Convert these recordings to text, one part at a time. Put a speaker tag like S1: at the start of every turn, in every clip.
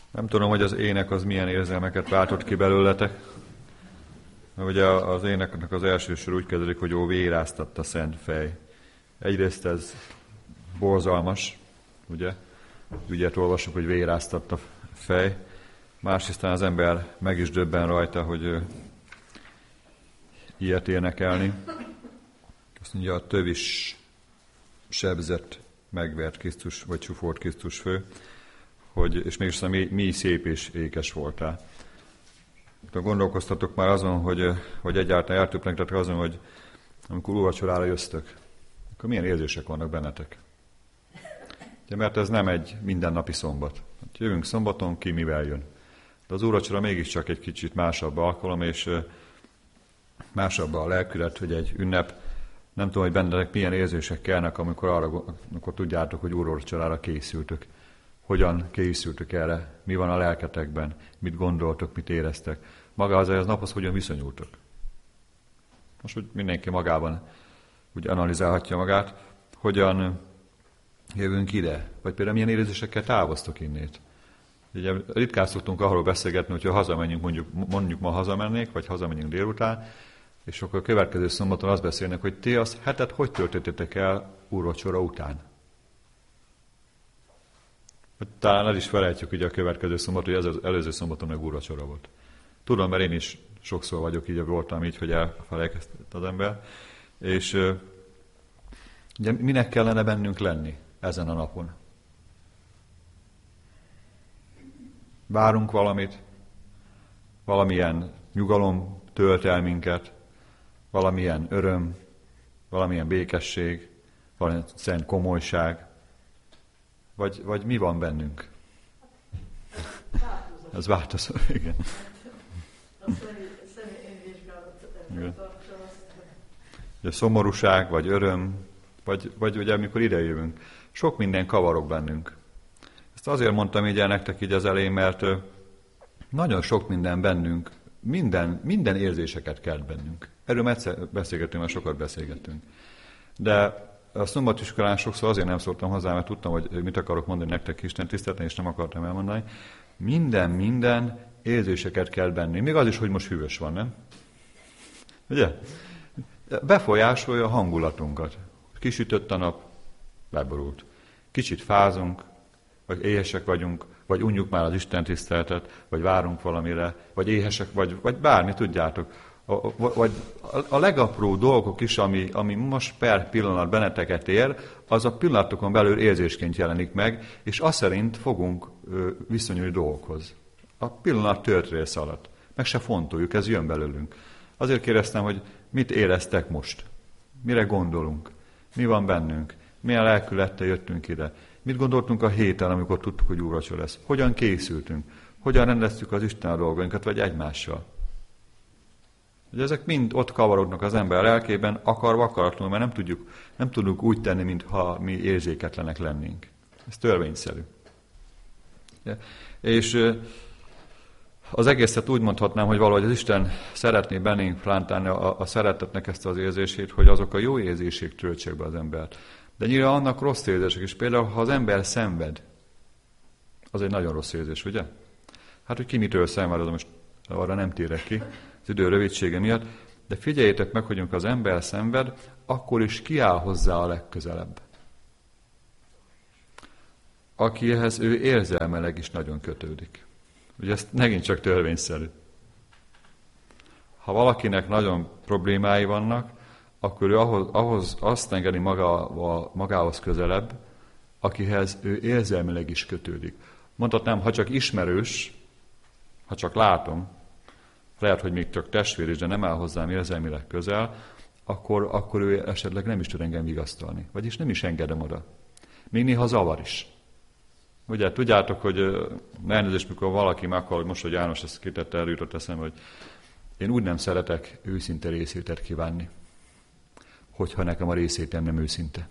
S1: Nem tudom, hogy az ének az milyen érzelmeket váltott ki belőletek. Ugye az éneknek az első sor úgy kezdődik, hogy ó, véráztatta szent fej. Egyrészt ez borzalmas, ugye? Ügyet olvasjuk, hogy véráztatta fej. Másrészt az ember meg is döbben rajta, hogy ilyet énekelni. Azt mondja, a tövis sebzett, megvert Krisztus, vagy csúfolt Krisztus fő, és mégis mi szép és ékes voltál. Gondolkoztatok már azon, hogy egyáltalán eltöprengetek azon, hogy amikor úrvacsorára jöztök, akkor milyen érzések vannak bennetek. Ugye, mert ez nem egy mindennapi szombat. Jövünk szombaton, ki mivel jön. De az úrvacsora mégiscsak egy kicsit másabb alkalom, és másabb a lelkület, hogy egy ünnep. Nem tudom, hogy bennetek milyen érzések kellnek, amikor tudjátok, hogy úrvacsorára készültök. Hogyan készültök erre, mi van a lelketekben, mit gondoltok, mit éreztek. Maga az naphoz hogyan viszonyultok. Most, hogy mindenki magában úgy analizálhatja magát, hogyan jövünk ide, vagy például milyen érzésekkel távoztok innét. Ugye ritkán szoktunk arról beszélgetni, hogyha hazamenjünk, mondjuk ma hazamennék, vagy hazamenjünk délután, és akkor a következő szombaton azt beszélnek, hogy ti azt hetet hogy töltöttétek el úrvacsora után. Talán el is felejtjük ugye a következő szombaton, hogy az előző szombaton meg úrvacsora volt. Tudom, mert én is sokszor vagyok így, voltam így, hogy elfelejkezett az ember. És ugye minek kellene bennünk lenni ezen a napon? Várunk valamit, valamilyen nyugalom tölt el minket, valamilyen öröm, valamilyen békesség, valamilyen szent komolyság, vagy mi van bennünk? Ez változó, igen. Ugye szomorúság, vagy öröm, vagy ugye amikor idejövünk. Sok minden kavarok bennünk. Ezt azért mondtam így el nektek így az elején, mert nagyon sok minden bennünk, minden érzéseket kelt bennünk. Erről egyszer beszélgettünk, mert sokat beszélgettünk. De a szombatiskolán sokszor azért nem szóltam hozzá, mert tudtam, hogy mit akarok mondani nektek Isten tiszteleten, és nem akartam elmondani. Minden érzéseket kell benni. Még az is, hogy most hűvös van, nem? Ugye? Befolyásolja a hangulatunkat. Kisütött a nap, beborult. Kicsit fázunk, vagy éhesek vagyunk, vagy unjuk már az Isten tiszteletet, vagy várunk valamire, vagy éhesek, vagy bármi, tudjátok. Vagy a legapróbb dolgok is, ami most per pillanat benneteket ér, az a pillanatokon belül érzésként jelenik meg, és azt szerint fogunk viszonyulni dolgokhoz. A pillanat történész alatt. Meg se fontoljuk, ez jön belőlünk. Azért kérdeztem, hogy mit éreztek most? Mire gondolunk? Mi van bennünk? Milyen lelkülettel jöttünk ide? Mit gondoltunk a héten, amikor tudtuk, hogy úrvacsora lesz? Hogyan készültünk? Hogyan rendeztük az Isten dolgainkat, vagy egymással? Ugye ezek mind ott kavarodnak az ember lelkében, akarva, akaratlanul, mert nem tudunk úgy tenni, mintha mi érzéketlenek lennénk. Ez törvényszerű. És az egészet úgy mondhatnám, hogy valahogy az Isten szeretné bennénk plántálni a szeretetnek ezt az érzését, hogy azok a jó érzések töltsék be az embert. De nyilván annak rossz érzések is. Például, ha az ember szenved, az egy nagyon rossz érzés, ugye? Hát, hogy ki mitől szenved, az most arra nem térek ki, az idő rövidsége miatt, de figyeljétek meg, hogy amikor az ember szenved, akkor is kiáll hozzá a legközelebb. Akihez ő érzelmileg is nagyon kötődik. Ugye ez megint csak törvényszerű. Ha valakinek nagyon problémái vannak, akkor ő ahhoz azt engedi magához közelebb, akihez ő érzelmileg is kötődik. Mondhatnám, ha csak ismerős, ha csak látom, lehet, hogy még csak testvér is, de nem áll hozzám érzelmileg közel, akkor ő esetleg nem is tud engem vigasztalni. Vagyis nem is engedem oda. Még néha zavar is. Ugye, tudjátok, hogy elnézést, mikor valaki meghal, most, hogy János ezt kitette, eljutott eszembe, hogy én úgy nem szeretek őszinte részvételt kívánni, hogyha nekem a részvétel nem őszinte.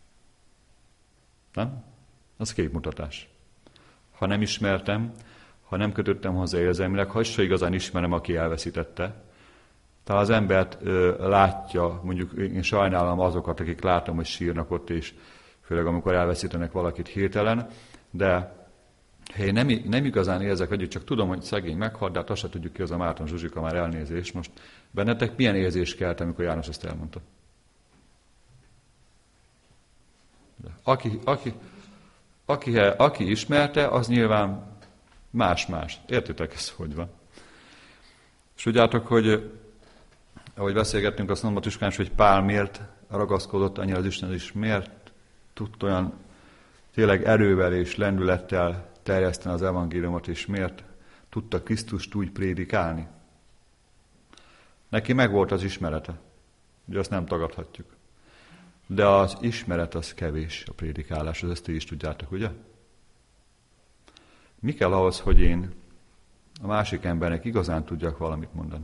S1: Nem? Az képmutatás. Ha nem ismertem, ha nem kötöttem hozzá érzelmileg, ha is igazán ismerem, aki elveszítette. Tehát az embert látja, mondjuk én sajnálom azokat, akik látom, hogy sírnak ott, és főleg amikor elveszítenek valakit hirtelen, de Ha én nem igazán érzek együtt, csak tudom, hogy szegény meghalt, de hát azt se tudjuk ki, az a Márton Zsuzsika, már elnézés. Most bennetek milyen érzés kelt, amikor János ezt elmondta? Aki ismerte, az nyilván más-más. Értitek ezt, hogy van? És tudjátok, hogy ahogy beszélgettünk, azt mondta Tüskán, hogy Pál miért ragaszkodott annyira az Isten, és miért tudta olyan tényleg erővel és lendülettel terjeszteni az evangéliumot, és miért tudta Krisztust úgy prédikálni. Neki megvolt az ismerete, ugye azt nem tagadhatjuk. De az ismeret az kevés a prédikáláshoz, ezt ti is tudjátok, ugye? Mi kell ahhoz, hogy én a másik embernek igazán tudjak valamit mondani?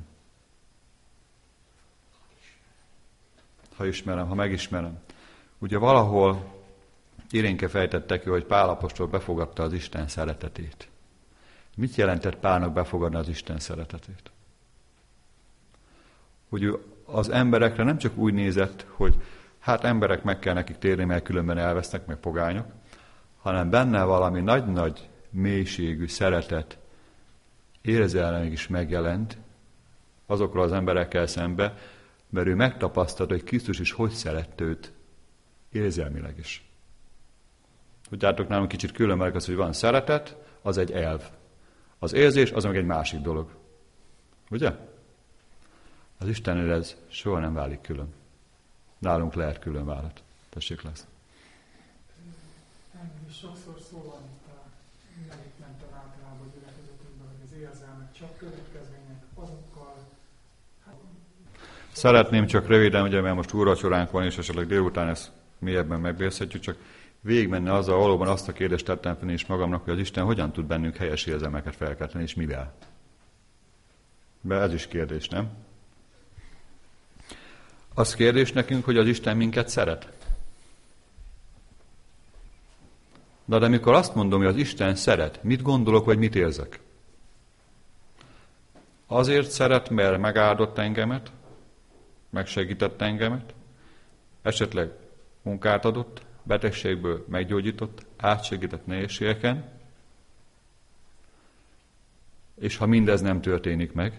S1: Ha megismerem. Ugye valahol Irénke fejtette ki, hogy Pál apostol befogadta az Isten szeretetét. Mit jelentett Pálnak befogadni az Isten szeretetét? Hogy ő az emberekre nem csak úgy nézett, hogy hát emberek meg kell nekik térni, mert különben elvesznek, meg pogányok, hanem benne valami nagy-nagy mélységű szeretet, érzelmek is megjelent azokról az emberekkel szembe, mert ő megtapasztalta, hogy Krisztus is hogy szerette őt érzelmileg is. Tudjátok, nálunk kicsit különböző az, hogy van szeretet, az egy elv. Az érzés, az meg egy másik dolog. Ugye? Az Istennél ez soha nem válik külön. Nálunk lehet külön válat. Tessék, lesz.
S2: Engem is sokszor szó van itt a megittenten általában a gyülekezetünkben, hogy az érzelmek csak következmények azokkal.
S1: Szeretném csak röviden, ugye, mert most úrvacsoránk van, és esetleg délután ezt mélyebben megbeszélhetjük, csak végigmenni azzal, valóban azt a kérdést tettem fel is magamnak, hogy az Isten hogyan tud bennünk helyes érzelmeket felkelteni, és mivel. De ez is kérdés, nem? Az kérdés nekünk, hogy az Isten minket szeret. De amikor azt mondom, hogy az Isten szeret, mit gondolok, vagy mit érzek? Azért szeret, mert megáldott engemet, megsegített engemet, esetleg munkát adott, betegségből meggyógyított, átsegített nehézségeken, és ha mindez nem történik meg,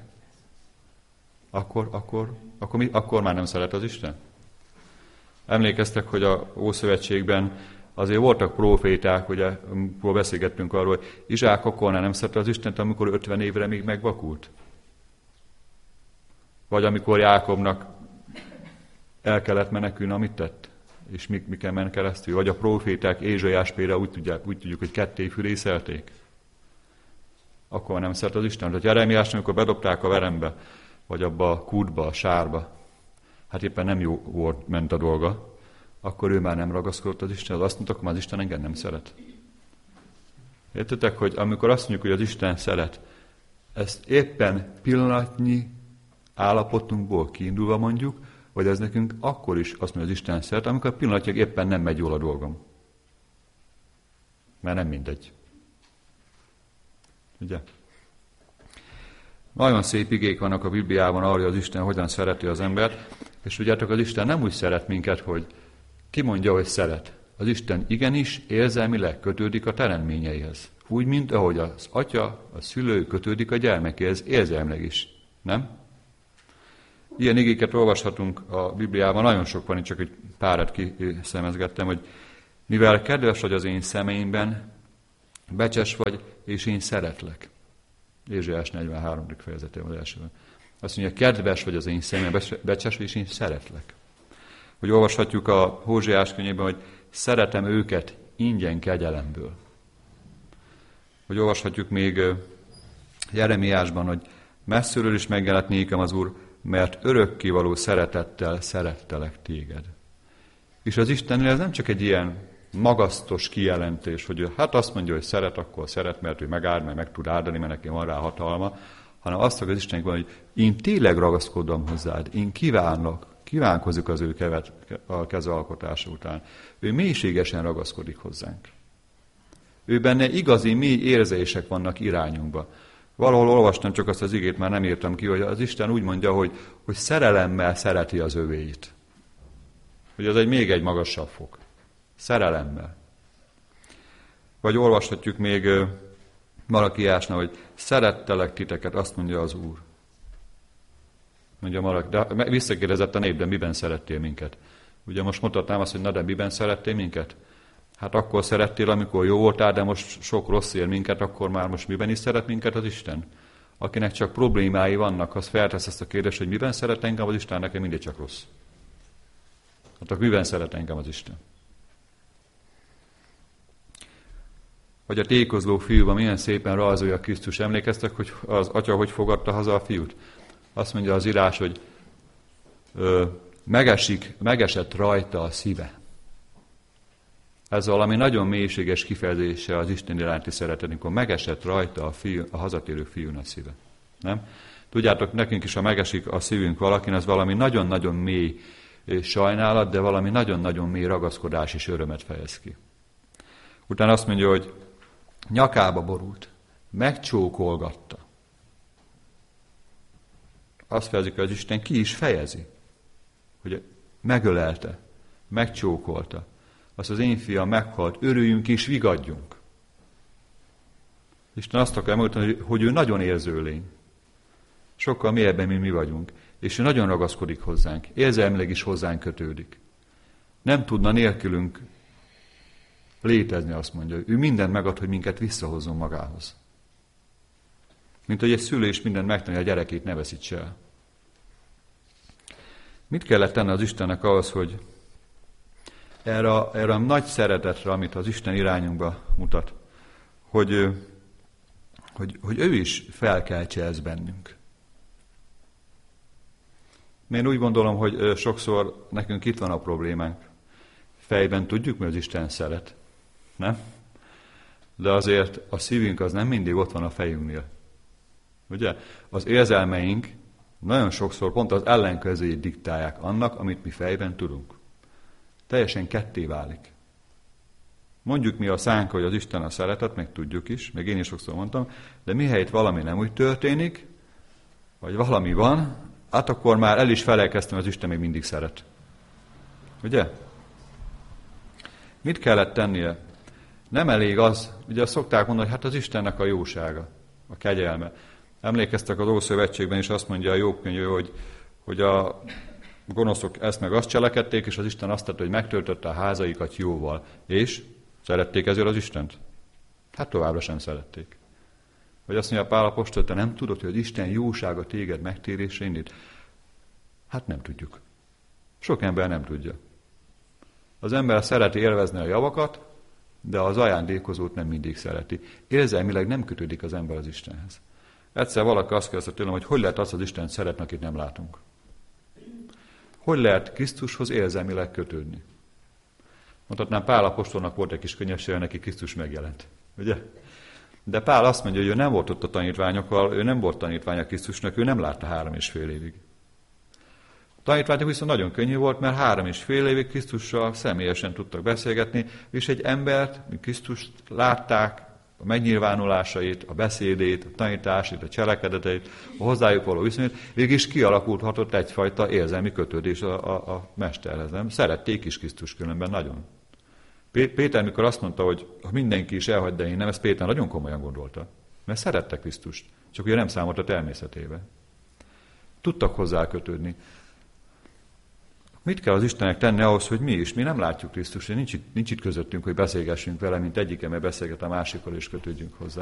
S1: akkor már nem szeret az Isten? Emlékeztek, hogy a Ószövetségben azért voltak próféták, ugye, amikor beszélgettünk arról, hogy Izsák akkor nem szerette az Istent, amikor 50 évre még megvakult. Vagy amikor Jákobnak el kellett menekülni, amit tett, és miken ment keresztül. Vagy a próféták Ézsaiás például úgy tudjuk, hogy ketté fürészelték. Akkor nem szeret az Isten. Tehát Jeremiás, amikor bedobták a verembe, vagy abba a kútba, a sárba, hát éppen nem jó volt, ment a dolga, akkor ő már nem ragaszkodott az Istenhez. Azt mondta, akkor már az Isten engem nem szeret. Értitek, hogy amikor azt mondjuk, hogy az Isten szeret, ezt éppen pillanatnyi állapotunkból kiindulva mondjuk, vagy ez nekünk akkor is azt mondja, hogy az Isten szeret, amikor pillanatnyilag éppen nem megy jól a dolgom. Mert nem mindegy. Ugye? Nagyon szép igék vannak a Bibliában arra, hogy az Isten hogyan szereti az embert, és tudjátok, az Isten nem úgy szeret minket, hogy ki mondja, hogy szeret. Az Isten igenis érzelmileg kötődik a teremtményeihez. Úgy, mint ahogy az atya, a szülő kötődik a gyermekéhez érzelmileg is. Nem? Ilyen igéket olvashatunk a Bibliában, nagyon sok van, itt csak egy párat kiszemezgettem, hogy mivel kedves vagy az én szemeimben, becses vagy, és én szeretlek. Ézsaiás 43. fejezetében az elsőben. Azt mondja, kedves vagy az én szemeimben, becses vagy, és én szeretlek. Hogy olvashatjuk a Hózsiás könyvében, hogy szeretem őket ingyen kegyelemből. Hogy olvashatjuk még Jeremiásban, hogy messziről is megjelent nékem az Úr, mert örökkévaló szeretettel szerettelek téged. És az Istennél ez nem csak egy ilyen magasztos kijelentés, hogy hát azt mondja, hogy szeret, akkor szeret, mert ő megáld, mert meg tud áldani, mert neki van rá hatalma, hanem azt mondja az Istennek, hogy én tényleg ragaszkodom hozzád, én kívánkozik az ő keze alkotása után. Ő mélységesen ragaszkodik hozzánk. Ő benne igazi mély érzések vannak irányunkba. Valahol olvastam csak azt az igét, már nem írtam ki, hogy az Isten úgy mondja, hogy szerelemmel szereti az övéit. Hogy ez még egy magasabb fok. Szerelemmel. Vagy olvashatjuk még Malakiásnál, hogy szerettelek titeket, azt mondja az Úr. Mondja Malaki, de visszakérdezett a nép, de miben szerettél minket? Ugye most mutatnám azt, hogy na de miben szerettél minket? Hát akkor szerettél, amikor jó voltál, de most sok rossz ér minket, akkor már most miben is szeret minket az Isten? Akinek csak problémái vannak, az feltesz ezt a kérdést, hogy miben szeret engem az Isten, nekem mindig csak rossz. Hát akkor miben szeret engem az Isten? Vagy a tékozló fiúban milyen szépen rajzolja Krisztus. Emlékeztek, hogy az atya hogy fogadta haza a fiút? Azt mondja az írás, hogy megesett rajta a szíve. Ez valami nagyon mélységes kifejezése az Isten iránti szeretetünkön. Megesett rajta a hazatérő fiún a szíve. Nem? Tudjátok, nekünk is, ha megesik a szívünk valakin, az valami nagyon-nagyon mély sajnálat, de valami nagyon-nagyon mély ragaszkodás és örömet fejez ki. Utána azt mondja, hogy nyakába borult, megcsókolgatta. Azt fejezik, hogy az Isten ki is fejezi, hogy megölelte, megcsókolta. Azt az én fiam meghalt, örüljünk és vigadjunk. Isten azt akarja megmutatni, hogy ő nagyon érző lény. Sokkal mélyebben, mint mi vagyunk. És ő nagyon ragaszkodik hozzánk. Érzelmileg is hozzánk kötődik. Nem tudna nélkülünk létezni, azt mondja. Ő mindent megad, hogy minket visszahozzon magához. Mint hogy egy szülő is mindent megtanulja, a gyerekét ne veszítse el. Mit kellett tenni az Istennek ahhoz, hogy erre a nagy szeretetre, amit az Isten irányunkba mutat, hogy ő is felkeltse ezt bennünk. Én úgy gondolom, hogy sokszor nekünk itt van a problémánk. Fejben tudjuk, mi az Isten szeret. Nem? De azért a szívünk az nem mindig ott van a fejünknél. Ugye? Az érzelmeink nagyon sokszor pont az ellenkezőjét diktálják annak, amit mi fejben tudunk. Teljesen ketté válik. Mondjuk mi a szánk, hogy az Isten a szeretet, meg tudjuk is, meg én is sokszor mondtam, de mihelyt valami nem úgy történik, vagy valami van, hát akkor már el is felelkeztem, az Isten még mindig szeret. Ugye? Mit kellett tennie? Nem elég az, ugye azt szokták mondani, hogy hát az Istennek a jósága, a kegyelme. Emlékeztek, az Ószövetségben is azt mondja a Jobb könyve, hogy a gonoszok ezt meg azt cselekedték, és az Isten azt tette, hogy megtöltötte a házaikat jóval. És szerették ezért az Istent? Hát továbbra sem szerették. Vagy azt mondja Pál apostol, te nem tudod, hogy az Isten jósága téged megtérésre indít? Hát nem tudjuk. Sok ember nem tudja. Az ember szereti élvezni a javakat, de az ajándékozót nem mindig szereti. Érzelmileg nem kötődik az ember az Istenhez. Egyszer valaki azt kérdezte tőlem, hogy lehet az Istent szeretni, akit nem látunk. Hogy lehet Krisztushoz érzelmileg kötődni? Mondhatnám, Pál apostolnak volt egy kis könnyessége, neki Krisztus megjelent. Ugye? De Pál azt mondja, hogy ő nem volt ott a tanítványokkal, ő nem volt tanítványa Krisztusnak, ő nem látta 3,5 évig. A tanítványok viszont nagyon könnyű volt, mert 3,5 évig Krisztussal személyesen tudtak beszélgetni, és egy embert, Krisztust látták, a megnyilvánulásait, a beszédét, a tanításait, a cselekedeteit, a hozzájuk való viszonyát, végig kialakulhatott egyfajta érzelmi kötődés a mesterhez. Nem? Szerették is Krisztus különben nagyon. Péter, mikor azt mondta, hogy mindenki is elhagy, de én nem, ezt Péter nagyon komolyan gondolta. Mert szerette Krisztust, csak ugye nem számolt a természetébe. Tudtak hozzá kötődni. Mit kell az Istennek tenni ahhoz, hogy mi nem látjuk Krisztust, nincs itt közöttünk, hogy beszélgessünk vele, mint egyike, mert beszélget a másikkal, és kötődjünk hozzá.